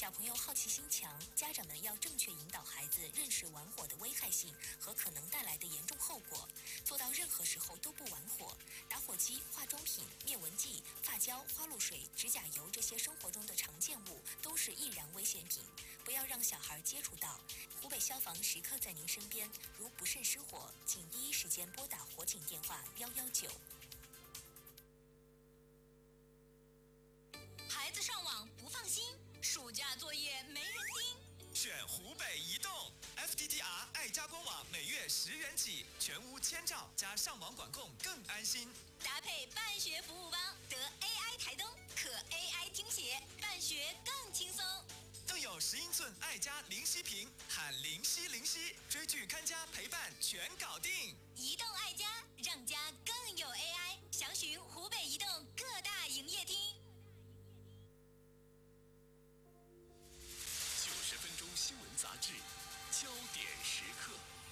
小朋友好奇心强，家长们要正确引导孩子认识玩火的危害性和可能带来的严重后果，做到任何时候都不玩火。打火机、化妆品、灭蚊剂、发胶、花露水、指甲油这些生活中的常见物都是易燃危险品，不要让小孩接触到。湖北消防时刻在您身边，如不慎失火，请第一时间拨打火警电话119。 孩子上网不放心，暑假作业没人盯， 选湖北移动 FTTR 爱家官网，每月10元起，全屋千兆加上网管控更安心。 搭配办学服务包，得 AI 台灯，可 AI 听写，办学更轻松。 更有10英寸爱家灵犀屏，喊灵犀灵犀，追剧看家陪伴全搞定。 移动爱家，让家更有 AI。详询湖北移动各大营业厅。 90分钟新闻杂志，焦点时刻。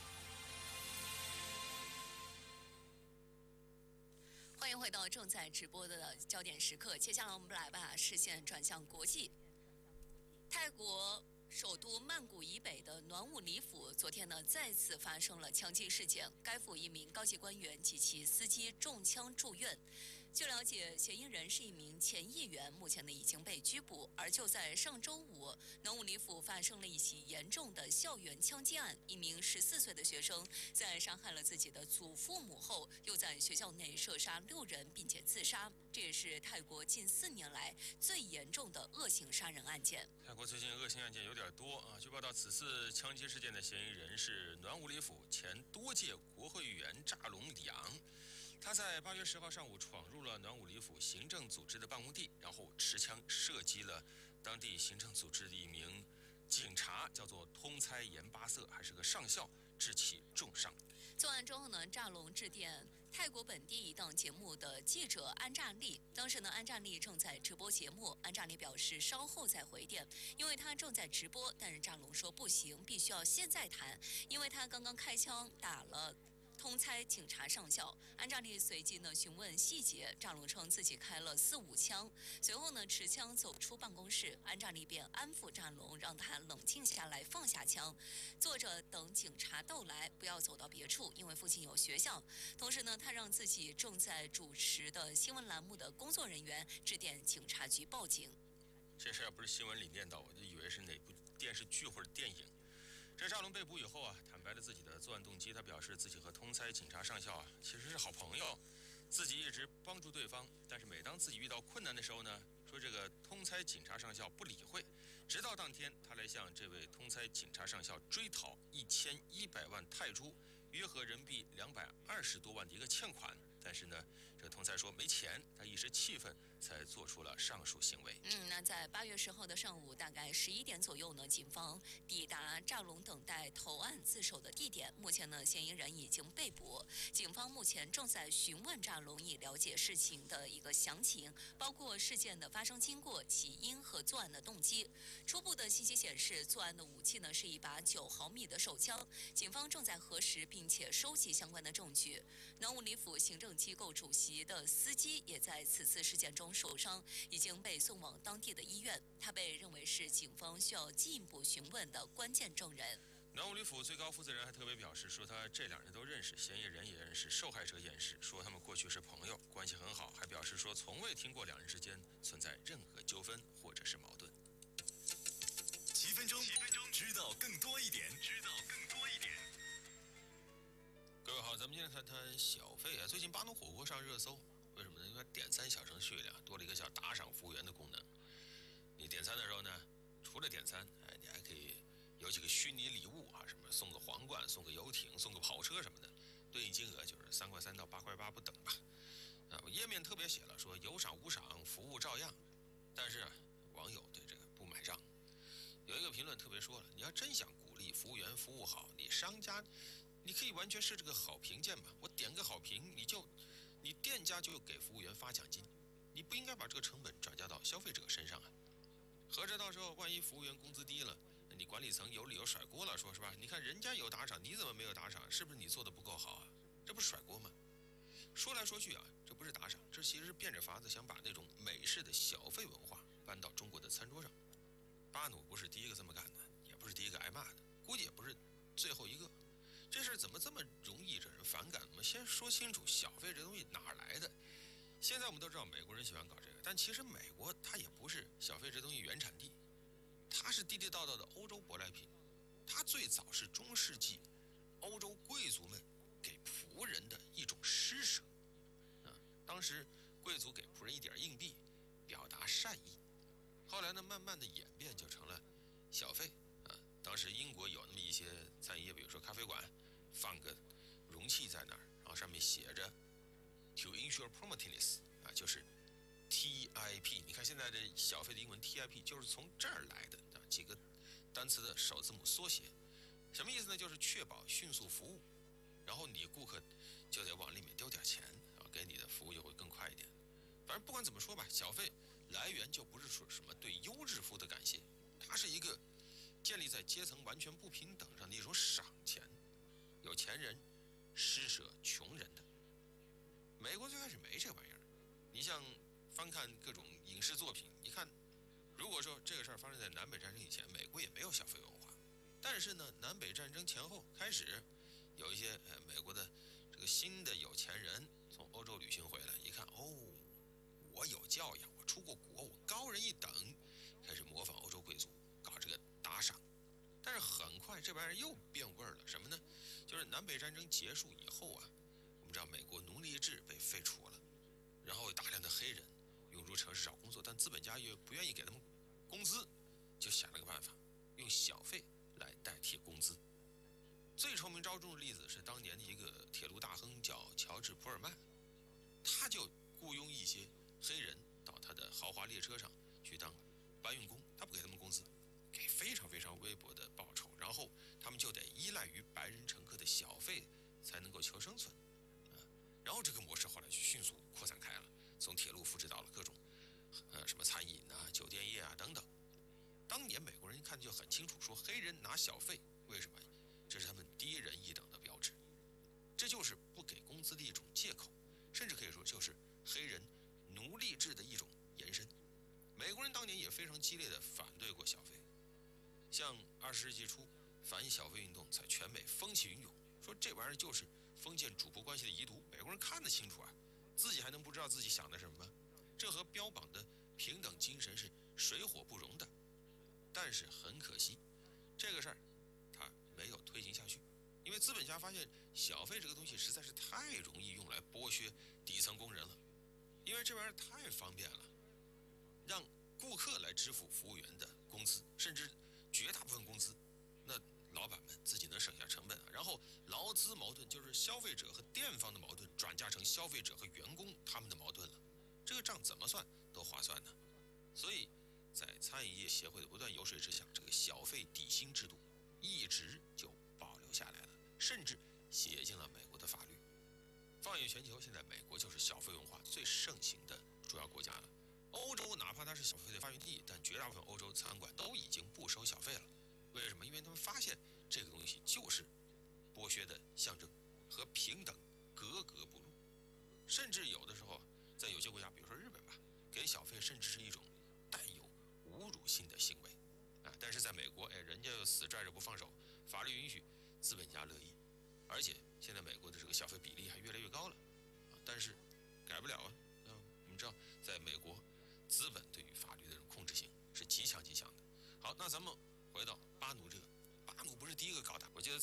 欢迎回到正在直播的焦点时刻。接下来我们来把视线转向国际。泰国首都曼谷以北的暖武里府昨天呢再次发生了枪击事件，该府一名高级官员及其司机中枪住院。据了解，嫌疑人是一名前议员，目前呢已经被拘捕。而就在上周五，暖武里府发生了一起严重的校园枪击案，一名14岁的学生在杀害了自己的祖父母后，又在学校内射杀6人，并且自杀。这也是泰国近4年来最严重的恶性杀人案件。 泰国最近恶性案件有点多啊。据报道，此次枪击事件的嫌疑人是暖武里府前多届国会议员扎龙里昂。他在8月10号上午闯入了暖武里府行政组织的办公地，然后持枪射击了当地行政组织的一名警察，叫做通猜严巴瑟，还是个上校，致其重伤。 作案之后呢，扎龙致电泰国本地一档节目的记者安扎利，当时呢，安扎利正在直播节目，安扎利表示稍后再回电，因为他正在直播，但是扎龙说不行，必须要现在谈，因为他刚刚开枪打了通猜警察上校。安扎利随即呢询问细节，扎龙称自己开了4、5枪，随后呢持枪走出办公室，安扎利便安抚扎龙，让他冷静下来，放下枪，坐着等警察到来，不要走到别处，因为附近有学校。同时呢，他让自己正在主持的新闻栏目的工作人员致电警察局报警。 这事要不是新闻里念到，我就以为是哪部电视剧或者电影。这扎龙被捕以后啊，坦白了自己的作案动机。他表示自己和通猜警察上校啊其实是好朋友，自己一直帮助对方，但是每当自己遇到困难的时候呢，说这个通猜警察上校不理会，直到当天他来向这位通猜警察上校追讨1100万泰铢，约合人民币220多万的一个欠款。但是呢，这个通猜说没钱，他一时气愤才做出了上述行为。 那在8月10号的上午，大概11点左右呢，警方抵达扎龙等待投案自首的地点。目前呢，嫌疑人已经被捕，警方目前正在询问扎龙，以了解事情的一个详情，包括事件的发生经过、起因和作案的动机。初步的信息显示，作案的武器呢是一把9毫米的手枪。警方正在核实并且收集相关的证据。暖武里府行政机构主席的司机也在此次事件中受伤，已经被送往当地的医院。他被认为是警方需要进一步询问的关键证人。 暖武里府最高负责人还特别表示说，他这2人都认识，嫌疑人也认识，受害者也认识，说他们过去是朋友，关系很好，还表示说从未听过2人之间存在任何纠纷或者是矛盾。 7分钟，知道更多一点。 各位好，咱们今天谈谈小费啊。最近巴农火锅上热搜，为什么呢？因为点餐小程序里啊多了一个叫打赏服务员的功能。你点餐的时候呢，除了点餐，你还可以有几个虚拟礼物啊，什么送个皇冠、送个游艇、送个跑车什么的，对应金额就是3块3到8块8不等吧。我页面特别写了说有赏无赏，服务照样。但是网友对这个不买账。有一个评论特别说了，你要真想鼓励服务员服务好，你商家你可以完全设置个好评键嘛，我点个好评，你店家就给服务员发奖金，你不应该把这个成本转嫁到消费者身上啊。合着到时候万一服务员工资低了，你管理层有理由甩锅了，说是吧？你看人家有打赏，你怎么没有打赏？是不是你做的不够好啊？这不是甩锅吗？说来说去啊，这不是打赏，这其实是变着法子想把那种美式的小费文化搬到中国的餐桌上。 巴努不是第一个这么干的，也不是第一个挨骂的，估计也不是最后一个。这事怎么这么容易惹人反感？我们先说清楚小费这东西哪儿来的。现在我们都知道美国人喜欢搞这个，但其实美国它也不是小费这东西原产地，它是地地道道的欧洲舶来品。它最早是中世纪欧洲贵族们给仆人的一种施舍当时贵族给仆人一点硬币，表达善意。后来呢，慢慢的演变就成了小费当时英国有那么一些餐饮业，比如说咖啡馆，放个容器在那儿，然后上面写着 To ensure promptness 就是 TIP。你看现在的小费的英文 TIP 就是从这儿来的几个单词的首字母缩写。什么意思呢？就是确保迅速服务，然后你顾客就得往里面丢点钱给你的服务就会更快一点。反正不管怎么说吧，小费来源就不是说什么对优质服务的感谢，它是一个建立在阶层完全不平等上的一种赏钱，有钱人施舍穷人的。美国最开始没这玩意儿，你像翻看各种影视作品，你看，如果说这个事儿发生在南北战争以前，美国也没有小费文化。但是呢，南北战争前后开始，有一些美国的这个新的有钱人从欧洲旅行回来，一看我有教养，我出过国，我高人一等，开始模仿欧洲贵族搞这个打赏。但是很快这玩意儿又变味儿了，什么呢？就是南北战争结束以后我们知道美国奴隶制被废除了，然后大量的黑人涌入城市找工作，但资本家又不愿意给他们工资，就想了个办法，用小费来代替工资。最臭名昭著的例子是当年的一个铁路大亨叫乔治·普尔曼，他就雇佣一些黑人到他的豪华列车上去当搬运工，他不给他们工资，给非常非常微薄的报酬，然后他们就得依赖于白人乘客的小费才能够求生存然后这个模式后来就迅速扩散开了，从铁路复制到了各种什么餐饮酒店业等等。当年美国人看就很清楚，说黑人拿小费，为什么？这是他们低人一等的标志，这就是不给工资的一种借口，甚至可以说就是黑人奴隶制的一种延伸。美国人当年也非常激烈的反对过小费，像20世纪初反小费运动在全美风起云涌，说这玩意儿就是封建主仆关系的遗毒，美国人看得清楚自己还能不知道自己想的什么吗？这和标榜的平等精神是水火不容的。但是很可惜，这个事儿他没有推行下去，因为资本家发现小费这个东西实在是太容易用来剥削底层工人了，因为这玩意儿太方便了，让顾客来支付服务员的工资，甚至绝大部分工资，那老板们自己能省下成本然后劳资矛盾，就是消费者和店方的矛盾，转嫁成消费者和员工他们的矛盾了，这个账怎么算都划算呢。所以在餐饮业协会的不断游说之下，这个小费底薪制度一直就保留下来了，甚至写进了美国的法律。放眼全球，现在美国就是小费文化最盛行的主要国家了。欧洲哪怕它是小费的发源地，但绝大部分欧洲餐馆都已经不收小费了。为什么？因为他们发现这个东西就是剥削的象征，和平等格格不入。甚至有的时候，在有些国家，比如说日本吧，给小费甚至是一种带有侮辱性的行为但是在美国人家又死拽着不放手，法律允许，资本家乐意，而且现在美国的这个小费比例还越来越高了但是改不了我们知道在美国资本对于法律的这种控制性是极强极强的。好，那咱们回到巴努这个，巴努不是第一个搞的，我记得